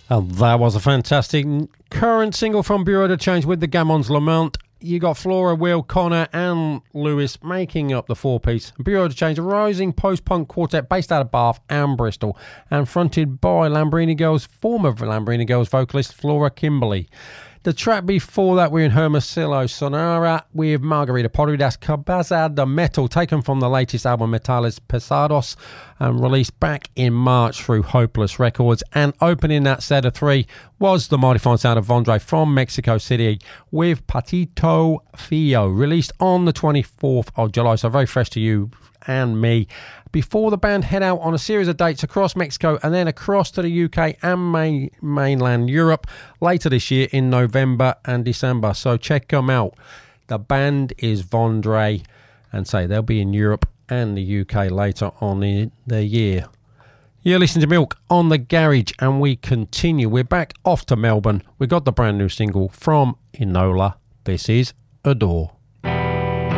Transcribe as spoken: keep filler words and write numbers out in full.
And that was a fantastic current single from Bureau de Change with the Gammons Lament. You got Flora, Will, Connor and Lewis making up the four-piece. Bureau de Change, a rising post-punk quartet based out of Bath and Bristol and fronted by Lambrini Girls, former Lambrini Girls vocalist Flora Kimberly. The track before that, we're in Hermosillo Sonora with Margarita Podridas Cabeza de Metal, taken from the latest album Metales Pesados and released back in March through Hopeless Records. And opening that set of three was the mighty fine sound of Vondre from Mexico City with Patito Fio, released on the twenty-fourth of July, so very fresh to you and me, before the band head out on a series of dates across Mexico and then across to the U K and main, mainland Europe later this year in November and December. So check them out. The band is Vondre, and say they'll be in Europe and the U K later on in the year. You're listening to Milk on the Garage, and we continue. We're back off to Melbourne. We got the brand new single from Enola. This is Adore.